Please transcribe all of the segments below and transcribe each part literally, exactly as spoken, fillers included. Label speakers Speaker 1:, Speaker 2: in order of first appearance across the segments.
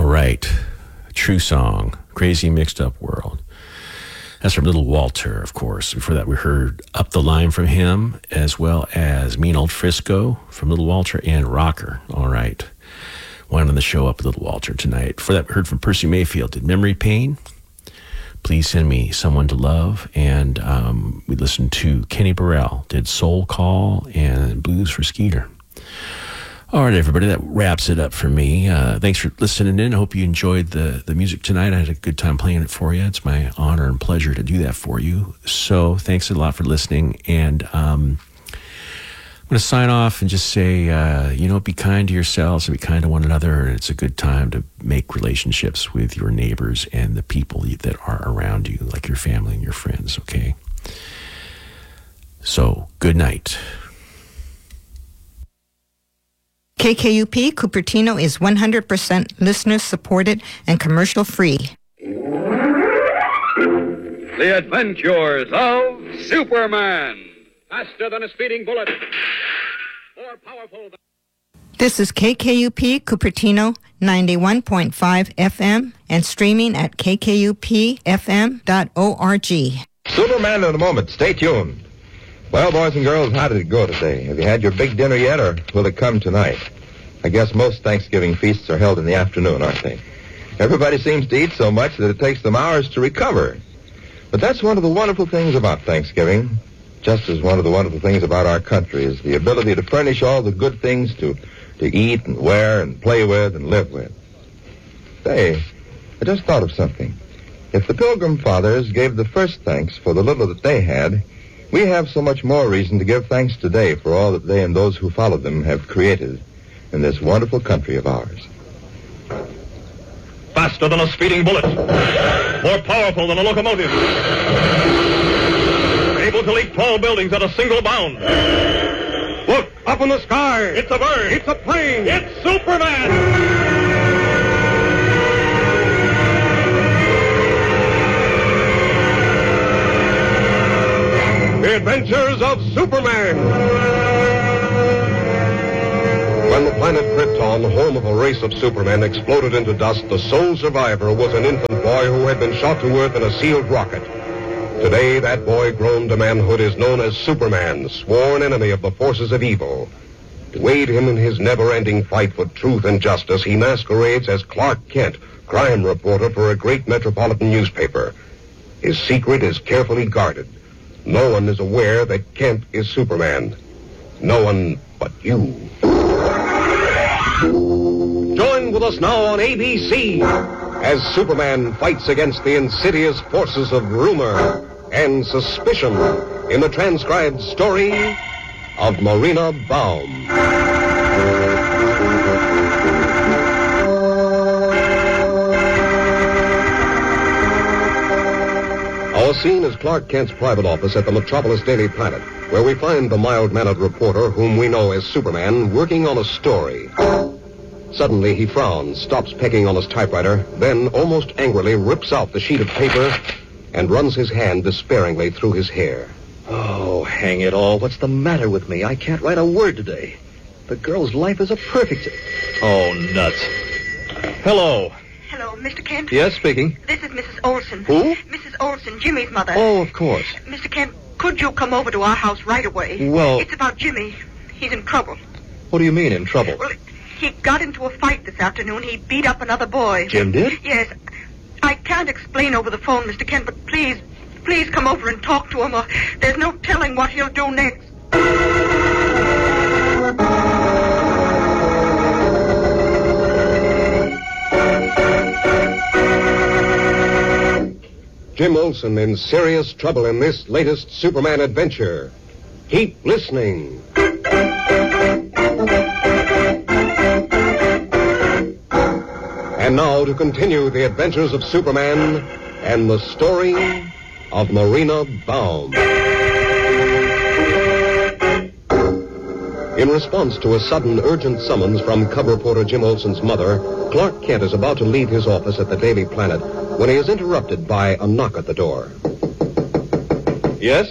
Speaker 1: right. True Song, Crazy Mixed Up World. That's from Little Walter, of course. Before that, we heard Up the Line from him, as well as Mean Old Frisco from Little Walter and Rocker. All right. One on the show up with Little Walter tonight. Before that, we heard from Percy Mayfield. Did Memory Pain? Please Send Me Someone to Love. And um, we listened to Kenny Burrell. Did Soul Call and Blues for Skeeter. All right, everybody, that wraps it up for me. Uh, thanks for listening in. I hope you enjoyed the, the music tonight. I had a good time playing it for you. It's my honor and pleasure to do that for you. So thanks a lot for listening. And um, I'm going to sign off and just say, uh, you know, be kind to yourselves and be kind to one another. And it's a good time to make relationships with your neighbors and the people that are around you, like your family and your friends, okay? So, good night.
Speaker 2: K K U P Cupertino is one hundred percent listener-supported and commercial-free.
Speaker 3: The Adventures of Superman. Faster than a speeding bullet. More powerful than...
Speaker 2: This is K K U P Cupertino ninety-one point five F M and streaming at k k u p f m dot org.
Speaker 4: Superman in a moment. Stay tuned. Well, boys and girls, how did it go today? Have you had your big dinner yet, or will it come tonight? I guess most Thanksgiving feasts are held in the afternoon, aren't they? Everybody seems to eat so much that it takes them hours to recover. But that's one of the wonderful things about Thanksgiving, just as one of the wonderful things about our country is the ability to furnish all the good things to, to eat and wear and play with and live with. Say, I just thought of something. If the Pilgrim Fathers gave the first thanks for the little that they had, we have so much more reason to give thanks today for all that they and those who followed them have created in this wonderful country of ours.
Speaker 5: Faster than a speeding bullet. More powerful than a locomotive. Able to leap tall buildings at a single bound. Look, up in the sky. It's a bird. It's a plane. It's Superman. The Adventures of Superman. When the planet Krypton, home of a race of supermen, exploded into dust, the sole survivor was an infant boy who had been shot to earth in a sealed rocket. Today, that boy grown to manhood is known as Superman, sworn enemy of the forces of evil. To aid him in his never-ending fight for truth and justice, he masquerades as Clark Kent, crime reporter for a great metropolitan newspaper. His secret is carefully guarded. No one is aware that Kent is Superman. No one but you. Join with us now on A B C as Superman fights against the insidious forces of rumor and suspicion in the transcribed story of Marina Baum. Our scene is Clark Kent's private office at the Metropolis Daily Planet, where we find the mild-mannered reporter, whom we know as Superman, working on a story. Suddenly, he frowns, stops pecking on his typewriter, then, almost angrily, rips out the sheet of paper and runs his hand despairingly through his hair.
Speaker 6: Oh, hang it all. What's the matter with me? I can't write a word today. The girl's life is a perfect... Oh, nuts. Hello.
Speaker 7: Hello, Mister Kent?
Speaker 6: Yes, speaking.
Speaker 7: This is Missus Olson.
Speaker 6: Who?
Speaker 7: Missus Olson, Jimmy's mother.
Speaker 6: Oh, of course.
Speaker 7: Mister Kent, could you come over to our house right away?
Speaker 6: Well...
Speaker 7: It's about Jimmy. He's in trouble.
Speaker 6: What do you mean, in trouble?
Speaker 7: Well, he got into a fight this afternoon. He beat up another boy.
Speaker 6: Jim did?
Speaker 7: Yes. I can't explain over the phone, Mister Kent, but please, please come over and talk to him, or there's no telling what he'll do next.
Speaker 5: Jim Olsen in serious trouble in this latest Superman adventure. Keep listening. And now to continue the adventures of Superman and the story of Marina Baum. In response to a sudden urgent summons from cub reporter Jim Olsen's mother, Clark Kent is about to leave his office at the Daily Planet when he is interrupted by a knock at the door.
Speaker 6: Yes?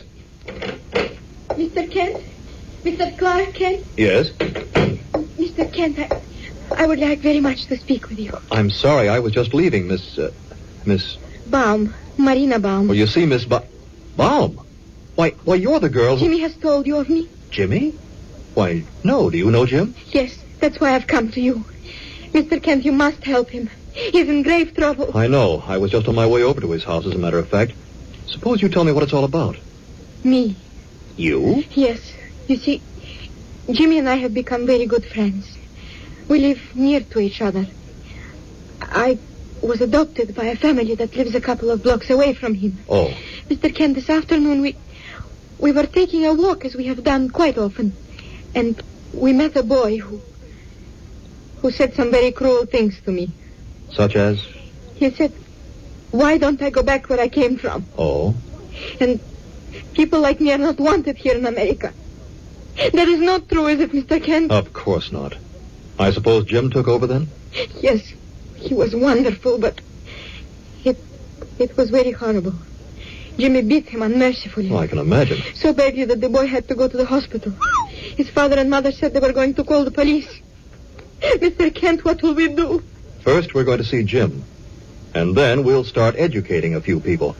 Speaker 8: Mister Kent? Mister Clark Kent?
Speaker 6: Yes?
Speaker 8: Mister Kent, I, I would like very much to speak with you.
Speaker 6: I'm sorry, I was just leaving, Miss... Uh, Miss...
Speaker 8: Baum. Marina Baum.
Speaker 6: Well, you see, Miss ba- Baum. Why, why, you're the girl who...
Speaker 8: Jimmy has told you of me?
Speaker 6: Jimmy? Why, no. Do you know Jim?
Speaker 8: Yes, that's why I've come to you. Mister Kent, you must help him. He's in grave trouble.
Speaker 6: I know. I was just on my way over to his house, as a matter of fact. Suppose you tell me what it's all about.
Speaker 8: Me?
Speaker 6: You?
Speaker 8: Yes. You see, Jimmy and I have become very good friends. We live near to each other. I was adopted by a family that lives a couple of blocks away from him.
Speaker 6: Oh.
Speaker 8: Mister Kent, this afternoon we we were taking a walk, as we have done quite often. And we met a boy who who said some very cruel things to me.
Speaker 6: Such as?
Speaker 8: He said, why don't I go back where I came from?
Speaker 6: Oh.
Speaker 8: And people like me are not wanted here in America. That is not true, is it, Mister Kent?
Speaker 6: Of course not. I suppose Jim took over then?
Speaker 8: Yes, he was wonderful, but it it was very horrible. Jimmy beat him unmercifully.
Speaker 6: Oh, I can imagine.
Speaker 8: So badly that the boy had to go to the hospital. His father and mother said they were going to call the police. Mister Kent, what will we do?
Speaker 6: First, we're going to see Jim. And then we'll start educating a few people.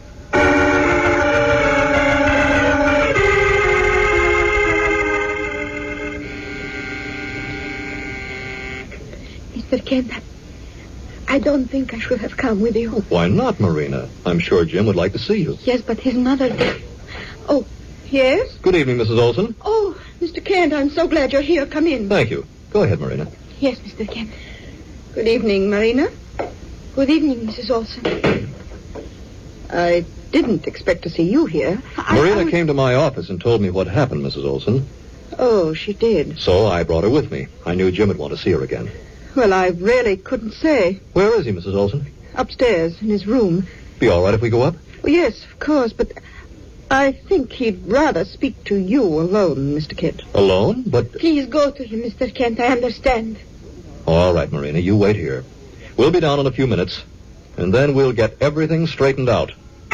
Speaker 8: Mister Kent, I don't think I should have come with you.
Speaker 6: Why not, Marina? I'm sure Jim would like to see you.
Speaker 8: Yes, but his mother... Oh, yes?
Speaker 6: Good evening, Missus Olson.
Speaker 8: Oh, Mister Kent, I'm so glad you're here. Come in.
Speaker 6: Thank you. Go ahead, Marina.
Speaker 8: Yes, Mister Kent. Good evening, Marina. Good evening, Missus Olson. I didn't expect to see you here. I,
Speaker 6: Marina
Speaker 8: I was...
Speaker 6: came to my office and told me what happened, Missus Olson.
Speaker 8: Oh, she did.
Speaker 6: So I brought her with me. I knew Jim would want to see her again.
Speaker 8: Well, I really couldn't say.
Speaker 6: Where is he, Missus Olson?
Speaker 8: Upstairs, in his room.
Speaker 6: Be all right if we go up?
Speaker 8: Oh, yes, of course, but I think he'd rather speak to you alone, Mister Kent.
Speaker 6: Alone? But...
Speaker 8: Please go to him, Mister Kent. I understand.
Speaker 6: All right, Marina, you wait here. We'll be down in a few minutes, and then we'll get everything straightened out.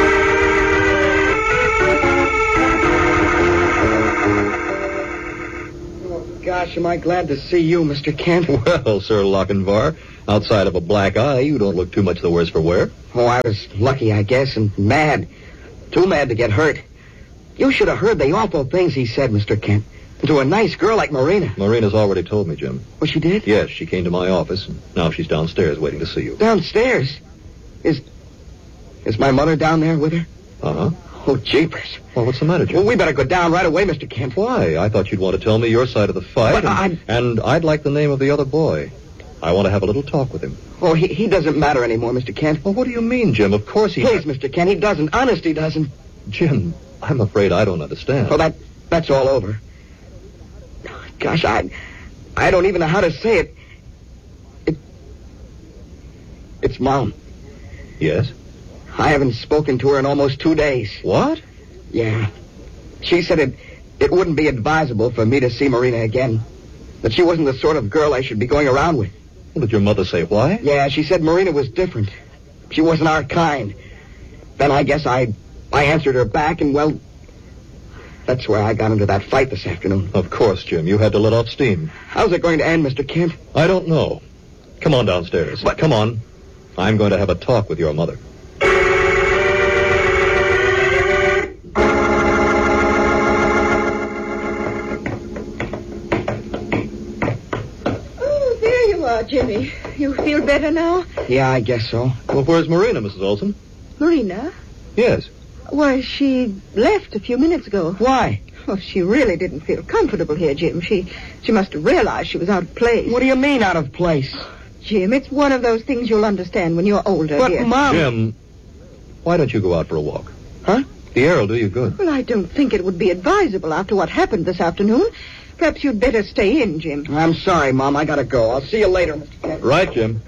Speaker 9: Gosh, am I glad to see you, Mister Kent.
Speaker 6: Well, Sir Lochinvar, outside of a black eye, you don't look too much the worse for wear.
Speaker 9: Oh, I was lucky, I guess, and mad. Too mad to get hurt. You should have heard the awful things he said, Mister Kent. To a nice girl like Marina.
Speaker 6: Marina's already told me, Jim.
Speaker 9: Well, she did?
Speaker 6: Yes, she came to my office, and now she's downstairs waiting to see you.
Speaker 9: Downstairs? Is... Is my mother down there with her?
Speaker 6: Uh-huh.
Speaker 9: Oh, jeepers.
Speaker 6: Well, what's the matter, Jim?
Speaker 9: Well, we better go down right away, Mister Kent.
Speaker 6: Why? I thought you'd want to tell me your side of the fight.
Speaker 9: But
Speaker 6: and,
Speaker 9: I...
Speaker 6: and I'd like the name of the other boy. I want to have a little talk with him.
Speaker 9: Oh, he, he doesn't matter anymore, Mister Kent.
Speaker 6: Well, what do you mean, Jim? Of course he...
Speaker 9: Please, Mister Kent, he doesn't. Honest, he doesn't.
Speaker 6: Jim, I'm afraid I don't understand.
Speaker 9: Well, that that's all over. Gosh, I... I don't even know how to say it. It... It's Mom.
Speaker 6: Yes?
Speaker 9: I haven't spoken to her in almost two days.
Speaker 6: What?
Speaker 9: Yeah. She said it, it wouldn't be advisable for me to see Marina again. That she wasn't the sort of girl I should be going around with.
Speaker 6: Well, did your mother say why?
Speaker 9: Yeah, she said Marina was different. She wasn't our kind. Then I guess I, I answered her back, and, well, that's where I got into that fight this afternoon.
Speaker 6: Of course, Jim. You had to let off steam.
Speaker 9: How's it going to end, Mister Kent?
Speaker 6: I don't know. Come on downstairs.
Speaker 9: But...
Speaker 6: Come on. I'm going to have a talk with your mother.
Speaker 8: Oh, there you are, Jimmy. You feel better now?
Speaker 9: Yeah, I guess so.
Speaker 6: Well, where's Marina, Missus Olson?
Speaker 8: Marina?
Speaker 6: Yes.
Speaker 8: Why, she left a few minutes ago.
Speaker 9: Why?
Speaker 8: Well, she really didn't feel comfortable here, Jim. She she must have realized she was out of place.
Speaker 9: What do you mean, out of place?
Speaker 8: Jim, it's one of those things you'll understand when you're older,
Speaker 9: But,
Speaker 8: dear.
Speaker 9: Mom...
Speaker 6: Jim, why don't you go out for a walk?
Speaker 9: Huh?
Speaker 6: The air will do you good.
Speaker 8: Well, I don't think it would be advisable after what happened this afternoon. Perhaps you'd better stay in, Jim.
Speaker 9: I'm sorry, Mom. I gotta go. I'll see you later, Mister Kent.
Speaker 6: Right, Jim.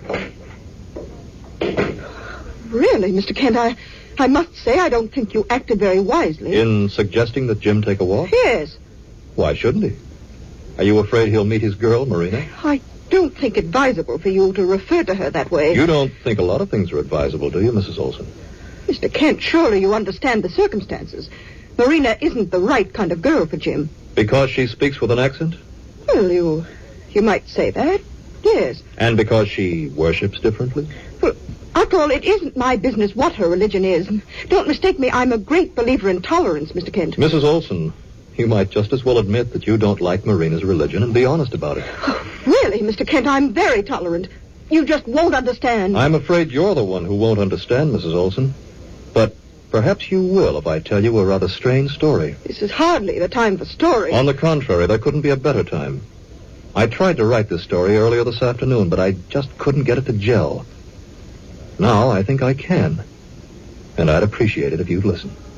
Speaker 8: Really, Mister Kent, I, I must say I don't think you acted very wisely.
Speaker 6: In suggesting that Jim take a walk?
Speaker 8: Yes.
Speaker 6: Why shouldn't he? Are you afraid he'll meet his girl, Marina?
Speaker 8: I don't think advisable for you to refer to her that way.
Speaker 6: You don't think a lot of things are advisable, do you, Missus Olson?
Speaker 8: Mister Kent, surely you understand the circumstances. Marina isn't the right kind of girl for Jim.
Speaker 6: Because she speaks with an accent?
Speaker 8: Well, you you might say that. Yes.
Speaker 6: And because she worships differently?
Speaker 8: Well, after all, it isn't my business what her religion is. Don't mistake me. I'm a great believer in tolerance, Mister Kent.
Speaker 6: Missus Olson, you might just as well admit that you don't like Marina's religion and be honest about it.
Speaker 8: Really, Mister Kent, I'm very tolerant. You just won't understand.
Speaker 6: I'm afraid you're the one who won't understand, Missus Olson. But perhaps you will if I tell you a rather strange story.
Speaker 8: This is hardly the time for stories.
Speaker 6: On the contrary, there couldn't be a better time. I tried to write this story earlier this afternoon, but I just couldn't get it to gel. Now I think I can. And I'd appreciate it if you'd listen.